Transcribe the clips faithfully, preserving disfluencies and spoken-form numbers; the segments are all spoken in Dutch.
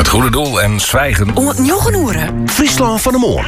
Het goede doel en zwijgen. Om het Jochenoeren. Friesland van de Moor.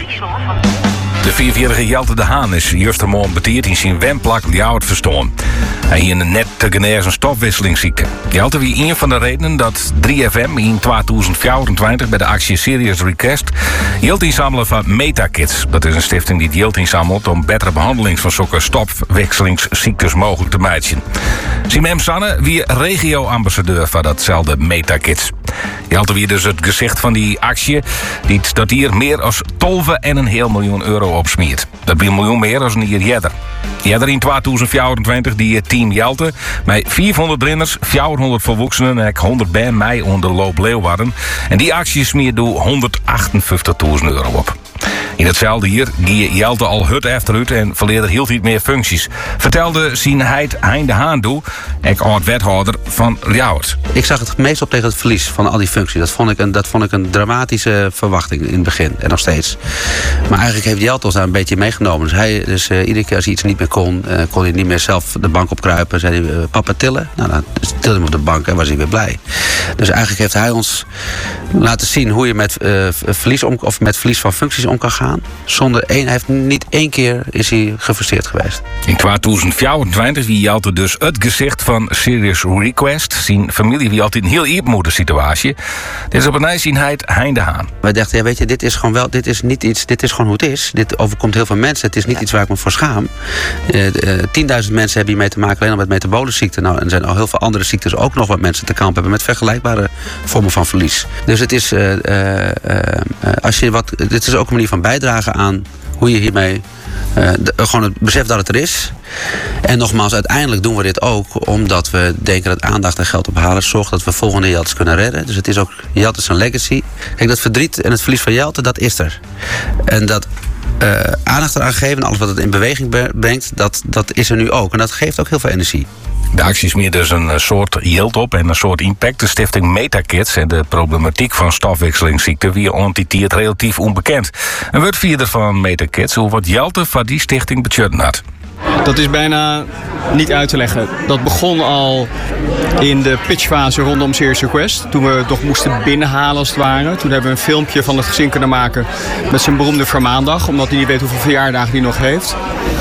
De vierentwintiger Jelte de Haan is justermorgen betierd in zijn wemplak Ljouwert verstoorn. Hij hier net te genezen stofwisselingsziekte. Jelte wie een van de redenen dat drie F M in tweeduizend vierentwintig bij de actie Serious Request Jelte inzamelen van MetaKids. Dat is een stichting die Jelte inzamelt om betere behandeling van zulke stofwisselingsziektes mogelijk te maken. Simem Sanne wie regio-ambassadeur van datzelfde MetaKids. Jelte wie dus het gezicht van die actie die dat hier meer dan twaalf komma vijf miljoen euro opsmeert. Dat is een miljoen meer dan een jaar eerder. Eerder in tweeduizend vierentwintig die Team Jelte met vierhonderd renners, vierhonderd volwassenen en honderd bij mij onder loop Leeuwarden. En die actie smeert door honderdachtenvijftigduizend euro op. In hetzelfde hier gie Jelte al hut efter hut en verleerde hield niet meer functies. Vertelde zijn heid Hein de Haan toe, ik oud-wethouder van Ljouwert. Ik zag het meest op tegen het verlies van al die functies. Dat vond ik een, dat vond ik een dramatische verwachting in het begin en nog steeds. Maar eigenlijk heeft Jelte ons daar een beetje meegenomen. Dus, hij, dus uh, iedere keer als hij iets niet meer kon, uh, kon hij niet meer zelf de bank opkruipen. Zei hij, uh, papa tillen? Nou, dan tilde hij hem op de bank en was hij weer blij. Dus eigenlijk heeft hij ons laten zien hoe je met, uh, verlies, om, of met verlies van functies om kan gaan. Zonder één, hij heeft niet één keer is hij gefrustreerd geweest. In tweeduizend vierentwintig wie Jelte dus het gezicht van Serious Request. Zijn familie wie altijd een heel iermoede situatie. Dit is op een nijzienheid Hein de Haan. Wij dachten, ja, weet je, dit is gewoon wel, dit is niet iets, dit is gewoon hoe het is. Dit overkomt heel veel mensen. Het is niet iets waar ik me voor schaam. Uh, uh, tienduizend mensen hebben hiermee te maken alleen al met metabolenziekten. Nou, en er zijn al heel veel andere ziektes ook nog wat mensen te kampen hebben met vergelijkbare vormen van verlies. Dus het is, uh, uh, uh, als je wat, dit is ook een manier van bijdragen aan hoe je hiermee Uh, de, gewoon het besef dat het er is. En nogmaals, uiteindelijk doen we dit ook omdat we denken dat aandacht en geld ophalen zorgt dat we volgende Jeltes kunnen redden. Dus het is ook Jelte's een legacy. Kijk, dat verdriet en het verlies van Jelte, dat is er. En dat uh, aandacht eraan geven en alles wat het in beweging brengt, dat, dat is er nu ook. En dat geeft ook heel veel energie. De actie is meer dus een soort yield op en een soort impact. De stichting MetaKids en de problematiek van stofwisselingsziekte wie ontiteert relatief onbekend. Een woordvierder van MetaKids hoe wat Jelte van die stichting betjudden had. Dat is bijna niet uit te leggen. Dat begon al in de pitchfase rondom Serious Request. Toen we het nog moesten binnenhalen als het ware. Toen hebben we een filmpje van het gezin kunnen maken met zijn beroemde vermaandag. Omdat hij niet weet hoeveel verjaardagen hij nog heeft.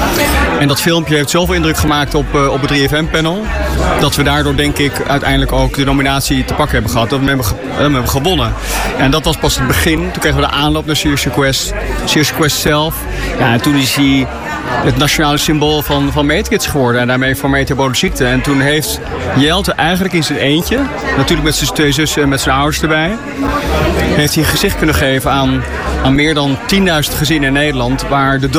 En dat filmpje heeft zoveel indruk gemaakt op, uh, op het drie F M-panel. Dat we daardoor denk ik uiteindelijk ook de nominatie te pakken hebben gehad. Dat we hebben, ge- we hebben gewonnen. En dat was pas het begin. Toen kregen we de aanloop naar Serious Request. Serious Request zelf. Ja, en toen is hij het nationale symbool van, van MetaKids geworden. En daarmee voor metabole ziekte. En toen heeft Jelte eigenlijk in zijn eentje, natuurlijk met zijn twee zussen en met zijn ouders erbij, heeft hij een gezicht kunnen geven aan, aan meer dan tienduizend gezinnen in Nederland waar de